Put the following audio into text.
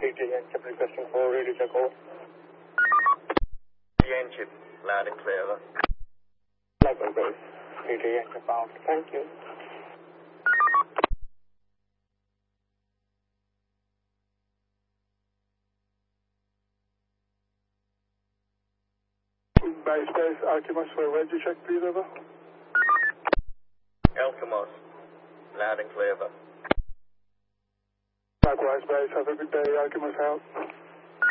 Yankee requesting for radio check over. Yankee, loud and clear. Likewise, radio Yankee bound. Thank you. Base Base, Alchemist for a radio check, please, over. Alchemist, loud and clear. Likewise, Base, have a good day, Alchemist out.